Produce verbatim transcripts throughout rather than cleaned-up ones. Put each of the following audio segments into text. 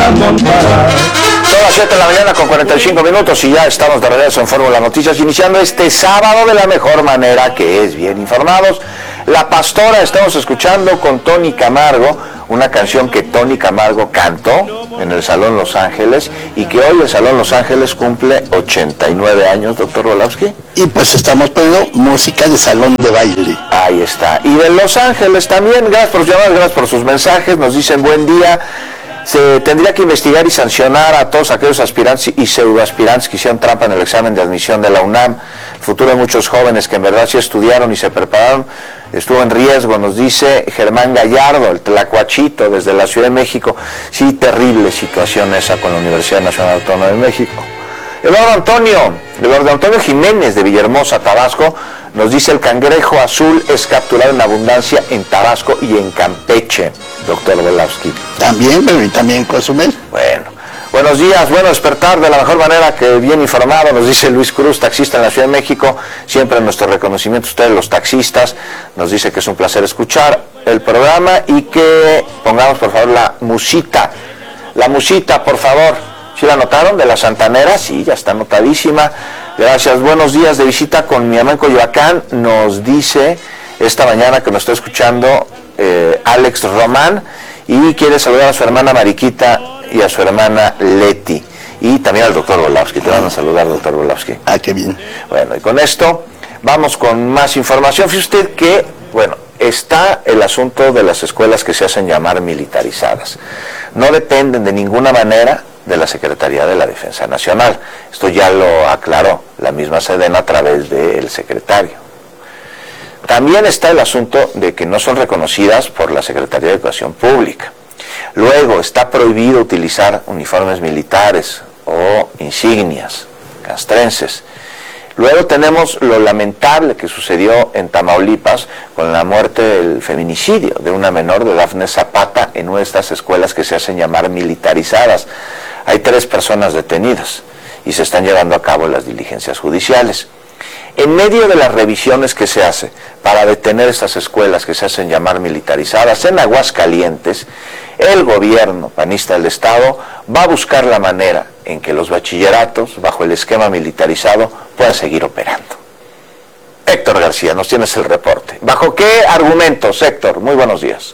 montar. Son las siete de la mañana con cuarenta y cinco minutos y ya estamos de regreso en Fórmula Noticias, iniciando este sábado de la mejor manera, que es bien informados. La Pastora, estamos escuchando con Tony Camargo, una canción que Tony Camargo cantó en el Salón Los Ángeles y que hoy el Salón Los Ángeles cumple ochenta y nueve años, doctor Volowski. Y pues estamos poniendo música de salón de baile. Ahí está. Y de Los Ángeles también, gracias por sus llamadas, gracias por sus mensajes, nos dicen buen día. Se tendría que investigar y sancionar a todos aquellos aspirantes y pseudoaspirantes que hicieron trampa en el examen de admisión de la UNAM. El futuro de muchos jóvenes que en verdad sí estudiaron y se prepararon estuvo en riesgo, nos dice Germán Gallardo, el tlacuachito desde la Ciudad de México. Sí, terrible situación esa con la Universidad Nacional Autónoma de México. Eduardo Antonio, Eduardo Antonio Jiménez de Villahermosa, Tabasco, nos dice el cangrejo azul es capturado en abundancia en Tabasco y en Campeche, doctor Volowski. También, pero y también Cozumel. Bueno, buenos días, bueno despertar de la mejor manera, que bien informado, nos dice Luis Cruz, taxista en la Ciudad de México. Siempre nuestro reconocimiento a ustedes, los taxistas. Nos dice que es un placer escuchar el programa y que pongamos por favor la musita, la musita, por favor. ¿Sí la anotaron? De la Santanera, sí, ya está anotadísima. Gracias, buenos días, de visita con mi mamá en Coyoacán. Nos dice esta mañana que nos está escuchando eh, Alex Román y quiere saludar a su hermana Mariquita y a su hermana Leti. Y también al doctor Volowski. Te van a saludar, doctor Volowski. Ah, qué bien. Bueno, y con esto vamos con más información. Fíjese usted que, bueno, está el asunto de las escuelas que se hacen llamar militarizadas. No dependen de ninguna manera de la Secretaría de la Defensa Nacional. Esto ya lo aclaró la misma Sedena a través del secretario. También está el asunto de que no son reconocidas por la Secretaría de Educación Pública. Luego, está prohibido utilizar uniformes militares o insignias castrenses. Luego tenemos lo lamentable que sucedió en Tamaulipas con la muerte del feminicidio de una menor, de Dafne Zapata, en una de estas escuelas que se hacen llamar militarizadas. Hay tres personas detenidas y se están llevando a cabo las diligencias judiciales. En medio de las revisiones que se hace para detener estas escuelas que se hacen llamar militarizadas en Aguascalientes, el gobierno panista del Estado va a buscar la manera en que los bachilleratos, bajo el esquema militarizado, puedan seguir operando. Héctor García, nos tienes el reporte. ¿Bajo qué argumentos, Héctor? Muy buenos días.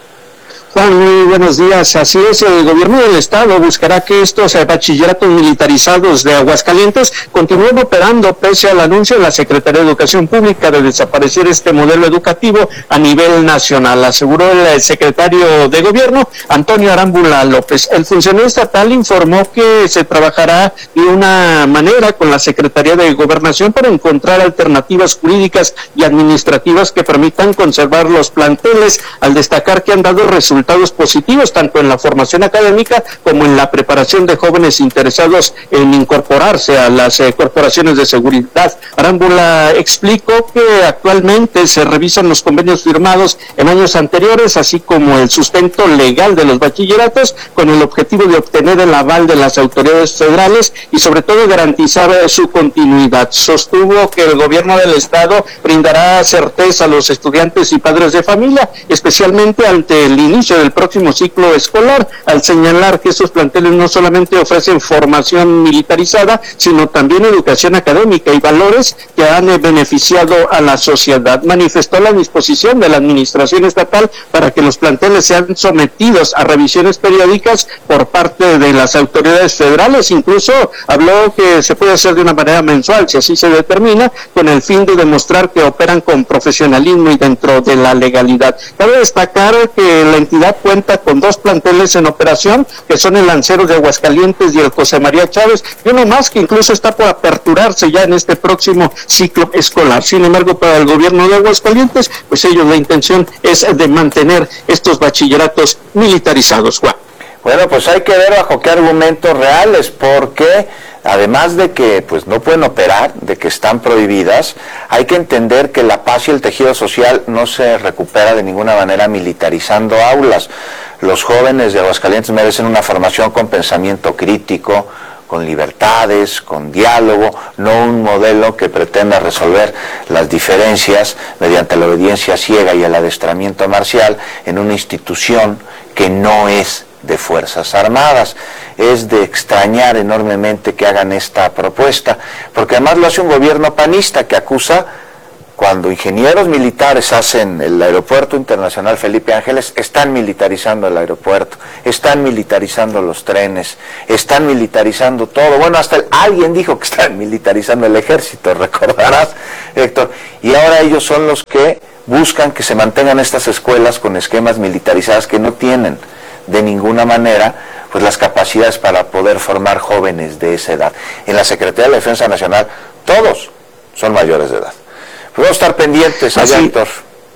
Juan, muy buenos días. Así es, el gobierno del Estado buscará que estos eh, bachilleratos militarizados de Aguascalientes continúen operando pese al anuncio de la Secretaría de Educación Pública de desaparecer este modelo educativo a nivel nacional, aseguró el secretario de Gobierno, Antonio Arámbula López. El funcionario estatal informó que se trabajará de una manera con la Secretaría de Gobernación para encontrar alternativas jurídicas y administrativas que permitan conservar los planteles, al destacar que han dado resultados positivos tanto en la formación académica como en la preparación de jóvenes interesados en incorporarse a las eh, corporaciones de seguridad. Arámbula explicó que actualmente se revisan los convenios firmados en años anteriores, así como el sustento legal de los bachilleratos, con el objetivo de obtener el aval de las autoridades federales y sobre todo garantizar eh, su continuidad. Sostuvo que el gobierno del Estado brindará certeza a los estudiantes y padres de familia, especialmente ante el inicio del próximo ciclo escolar, al señalar que estos planteles no solamente ofrecen formación militarizada, sino también educación académica y valores que han beneficiado a la sociedad. Manifestó la disposición de la administración estatal para que los planteles sean sometidos a revisiones periódicas por parte de las autoridades federales. Incluso habló que se puede hacer de una manera mensual, si así se determina, con el fin de demostrar que operan con profesionalismo y dentro de la legalidad. Cabe destacar que la entidad cuenta con dos planteles en operación, que son el Lanceros de Aguascalientes y el José María Chávez, y uno más que incluso está por aperturarse ya en este próximo ciclo escolar. Sin embargo, para el gobierno de Aguascalientes, pues ellos la intención es de mantener estos bachilleratos militarizados. Juan. Bueno, pues hay que ver bajo qué argumentos reales, porque además de que pues no pueden operar, de que están prohibidas, hay que entender que la paz y el tejido social no se recupera de ninguna manera militarizando aulas. Los jóvenes de Aguascalientes merecen una formación con pensamiento crítico, con libertades, con diálogo, no un modelo que pretenda resolver las diferencias mediante la obediencia ciega y el adestramiento marcial en una institución que no es de Fuerzas Armadas. Es de extrañar enormemente que hagan esta propuesta, porque además lo hace un gobierno panista que acusa, cuando ingenieros militares hacen el aeropuerto internacional Felipe Ángeles, están militarizando el aeropuerto, están militarizando los trenes, están militarizando todo. Bueno, hasta el, alguien dijo que están militarizando el ejército, recordarás, Héctor. Y ahora ellos son los que buscan que se mantengan estas escuelas con esquemas militarizados que no tienen de ninguna manera pues las capacidades para poder formar jóvenes de esa edad. En la Secretaría de la Defensa Nacional, todos son mayores de edad. Vamos a estar pendientes, allá, Héctor.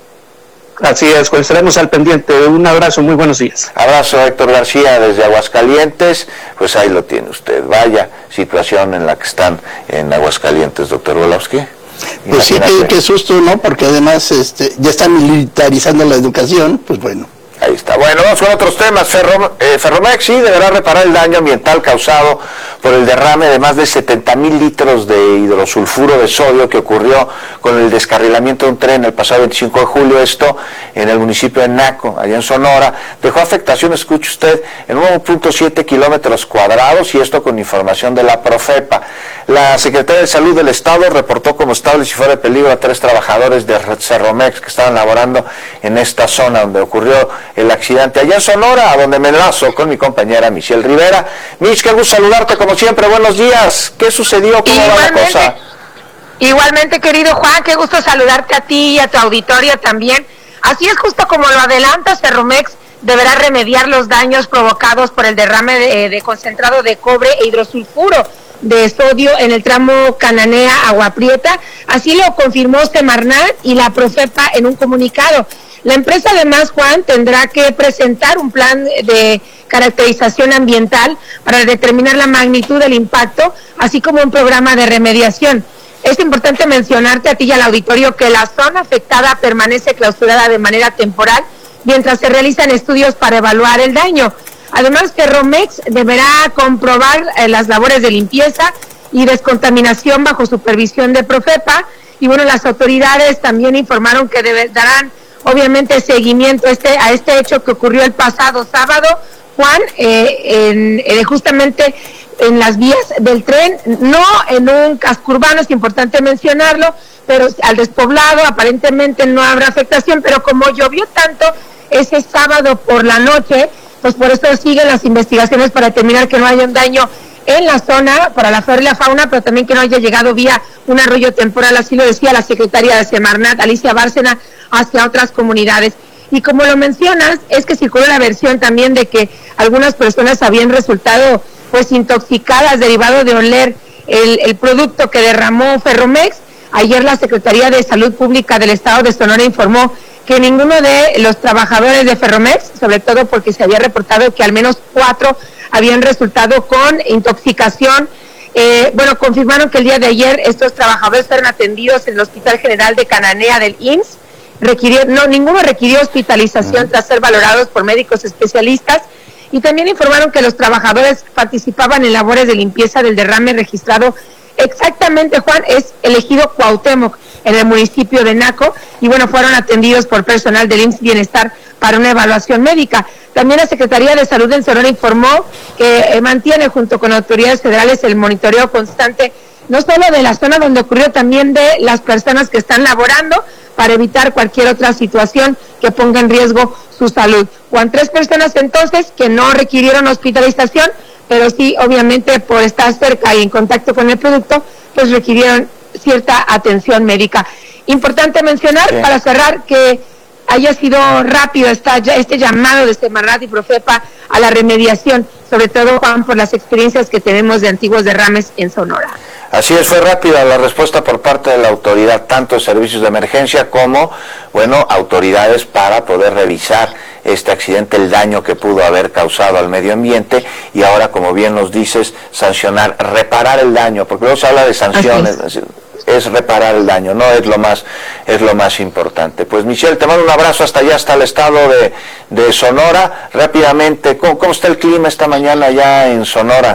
Así es, pues estaremos al pendiente. Un abrazo, muy buenos días. Abrazo, Héctor García, desde Aguascalientes. Pues ahí lo tiene usted. Vaya situación en la que están en Aguascalientes, doctor Volowski. Pues sí, qué, qué susto, ¿no? Porque además este, ya están militarizando la educación, pues bueno. Ahí está. Bueno, vamos con otros temas. Ferro, eh, Ferromex sí deberá reparar el daño ambiental causado por el derrame de más de setenta mil litros de hidrosulfuro de sodio que ocurrió con el descarrilamiento de un tren el pasado veinticinco de julio, esto en el municipio de Naco, allá en Sonora. Dejó afectación, escuche usted, en uno punto siete kilómetros cuadrados, y esto con información de la Profepa. La Secretaría de Salud del Estado reportó como estables y fuera de peligro a tres trabajadores de Ferromex que estaban laborando en esta zona donde ocurrió el accidente, allá en Sonora, a donde me enlazo con mi compañera Michelle Rivera. Mich, qué gusto saludarte como siempre, buenos días. ¿Qué sucedió? ¿Cómo va la cosa? Igualmente, querido Juan, qué gusto saludarte a ti y a tu auditorio también. Así es, justo como lo adelantas, Ferromex deberá remediar los daños provocados por el derrame de, de concentrado de cobre e hidrosulfuro de sodio en el tramo Cananea-Agua Prieta. Así lo confirmó Semarnat y la Profepa en un comunicado. La empresa además, Juan, tendrá que presentar un plan de caracterización ambiental para determinar la magnitud del impacto, así como un programa de remediación. Es importante mencionarte a ti y al auditorio que la zona afectada permanece clausurada de manera temporal mientras se realizan estudios para evaluar el daño. Además, Ferromex deberá comprobar eh, las labores de limpieza y descontaminación bajo supervisión de Profepa, y bueno, las autoridades también informaron que debe, darán obviamente seguimiento este, a este hecho que ocurrió el pasado sábado, Juan, eh, en, eh, justamente en las vías del tren, no en un casco urbano, es importante mencionarlo, pero al despoblado aparentemente no habrá afectación, pero como llovió tanto ese sábado por la noche, pues por eso siguen las investigaciones para determinar que no haya un daño en la zona para la flora y la fauna, pero también que no haya llegado vía un arroyo temporal, así lo decía la secretaria de Semarnat, Alicia Bárcena, hacia otras comunidades. Y como lo mencionas, es que circuló la versión también de que algunas personas habían resultado pues intoxicadas derivado de oler el, el producto que derramó Ferromex. Ayer la Secretaría de Salud Pública del Estado de Sonora informó que ninguno de los trabajadores de Ferromex, sobre todo porque se había reportado que al menos cuatro habían resultado con intoxicación. Eh, bueno, confirmaron que el día de ayer estos trabajadores fueron atendidos en el Hospital General de Cananea del I M S S. Requirió, no, ninguno requirió hospitalización tras ser valorados por médicos especialistas, y también informaron que los trabajadores participaban en labores de limpieza del derrame registrado exactamente, Juan, es el ejido Cuauhtémoc, en el municipio de Naco, y bueno, fueron atendidos por personal del I M S S Bienestar para una evaluación médica. También la Secretaría de Salud en Sonora informó que eh, mantiene junto con autoridades federales el monitoreo constante, no solo de la zona donde ocurrió, también de las personas que están laborando, para evitar cualquier otra situación que ponga en riesgo su salud. Juan, tres personas entonces que no requirieron hospitalización, pero sí, obviamente, por estar cerca y en contacto con el producto, pues requirieron cierta atención médica. Importante mencionar, sí, para cerrar, que haya sido rápido esta, este llamado de Semarnat y Profepa a la remediación, sobre todo, Juan, por las experiencias que tenemos de antiguos derrames en Sonora. Así es, fue rápida la respuesta por parte de la autoridad, tanto de servicios de emergencia como, bueno, autoridades para poder revisar este accidente, el daño que pudo haber causado al medio ambiente, y ahora, como bien nos dices, sancionar, reparar el daño, porque luego se habla de sanciones, es. es reparar el daño, no es lo más, es lo más importante. Pues Michelle, te mando un abrazo hasta allá, hasta el estado de, de Sonora. Rápidamente, ¿cómo, ¿cómo está el clima esta mañana allá en Sonora?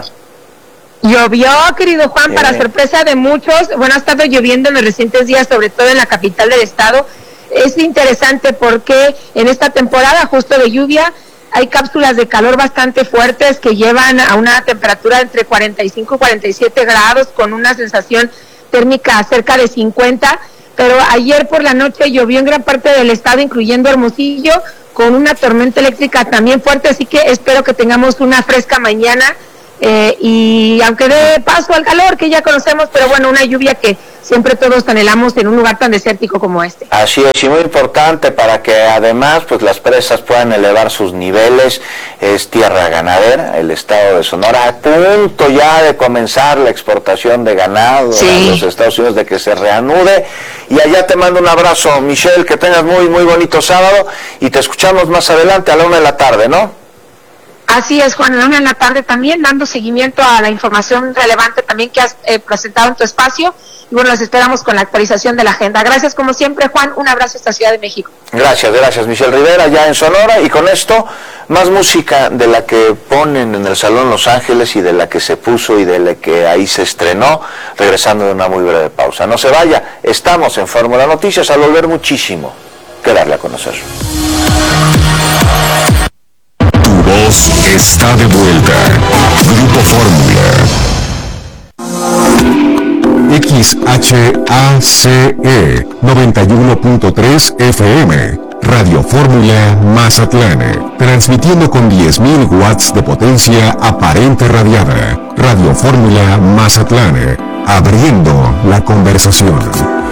Llovió, querido Juan, Bien. Para sorpresa de muchos. Bueno, ha estado lloviendo en los recientes días, sobre todo en la capital del estado. Es interesante porque en esta temporada justo de lluvia hay cápsulas de calor bastante fuertes que llevan a una temperatura entre cuarenta y cinco y cuarenta y siete grados con una sensación térmica cerca de cincuenta, pero ayer por la noche llovió en gran parte del estado, incluyendo Hermosillo, con una tormenta eléctrica también fuerte, así que espero que tengamos una fresca mañana, eh, y aunque dé paso al calor que ya conocemos, pero bueno, una lluvia que siempre todos anhelamos en un lugar tan desértico como este. Así es, y muy importante para que además pues las presas puedan elevar sus niveles. Es tierra ganadera, el estado de Sonora, a punto ya de comenzar la exportación de ganado sí. a los Estados Unidos, de que se reanude. Y allá te mando un abrazo, Michelle, que tengas muy, muy bonito sábado, y te escuchamos más adelante a la una de la tarde, ¿no? Así es, Juan, a la una de la tarde también, dando seguimiento a la información relevante también que has eh, presentado en tu espacio. Y bueno, los esperamos con la actualización de la agenda. Gracias como siempre, Juan, un abrazo hasta Ciudad de México. Gracias, gracias, Michelle Rivera, ya en Sonora. Y con esto, más música de la que ponen en el Salón Los Ángeles y de la que se puso y de la que ahí se estrenó, regresando de una muy breve pausa. No se vaya, estamos en Fórmula Noticias, al volver muchísimo que darle a conocer. Tu voz está de vuelta. Grupo Fórmula. X H A C E noventa y uno punto tres F M, Radio Fórmula Mazatlán, transmitiendo con diez mil watts de potencia aparente radiada. Radio Fórmula Mazatlán, abriendo la conversación.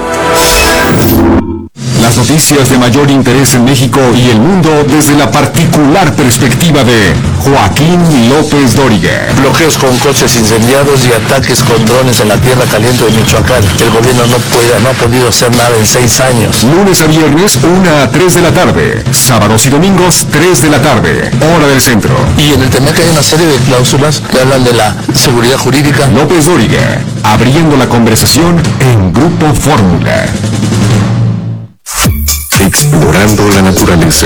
Las noticias de mayor interés en México y el mundo desde la particular perspectiva de Joaquín López Dóriga. Bloqueos con coches incendiados y ataques con drones en la tierra caliente de Michoacán. El gobierno no puede, no ha podido hacer nada en seis años. Lunes a viernes, una a tres de la tarde. Sábados y domingos, tres de la tarde. Hora del centro. Y en el tema que hay una serie de cláusulas que hablan de la seguridad jurídica. López Dóriga, abriendo la conversación en Grupo Fórmula. Explorando la naturaleza.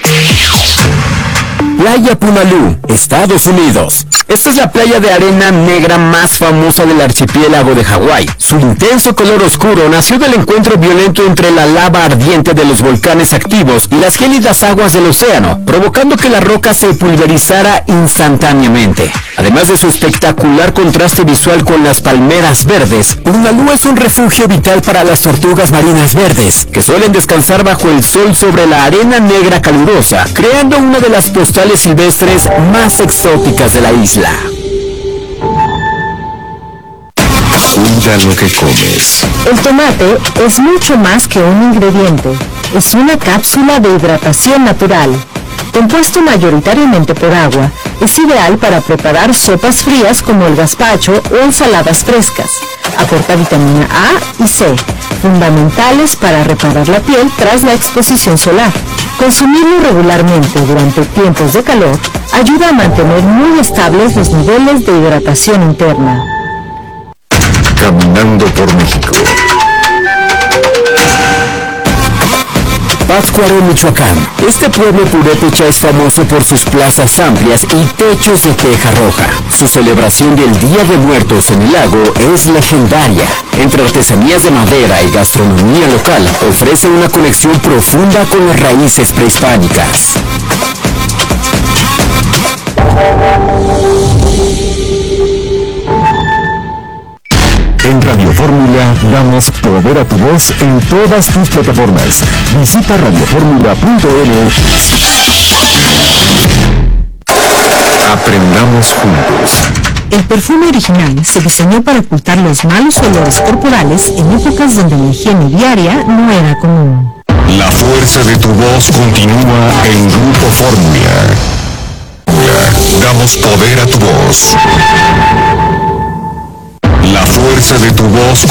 Playa Punalú, Estados Unidos. Esta es la playa de arena negra más famosa del archipiélago de Hawái. Su intenso color oscuro nació del encuentro violento entre la lava ardiente de los volcanes activos y las gélidas aguas del océano, provocando que la roca se pulverizara instantáneamente. Además de su espectacular contraste visual con las palmeras verdes, Punalú es un refugio vital para las tortugas marinas verdes, que suelen descansar bajo el sol sobre la arena negra calurosa, creando una de las postales silvestres más exóticas de la isla. Cuida lo que comes. El tomate es mucho más que un ingrediente. Es una cápsula de hidratación natural. Compuesto mayoritariamente por agua, es ideal para preparar sopas frías como el gazpacho o ensaladas frescas. Aporta vitamina A y C, fundamentales para reparar la piel tras la exposición solar. Consumirlo regularmente durante tiempos de calor ayuda a mantener muy estables los niveles de hidratación interna. Caminando por México. Pátzcuaro, Michoacán. Este pueblo purépecha es famoso por sus plazas amplias y techos de teja roja. Su celebración del Día de Muertos en el lago es legendaria. Entre artesanías de madera y gastronomía local, ofrece una conexión profunda con las raíces prehispánicas. En Radio Fórmula damos poder a tu voz en todas tus plataformas. Visita radio fórmula punto n. Aprendamos juntos. El perfume original se diseñó para ocultar los malos olores corporales en épocas donde la higiene diaria no era común. La fuerza de tu voz continúa en Grupo Fórmula. Damos poder a tu voz. La fuerza de tu voz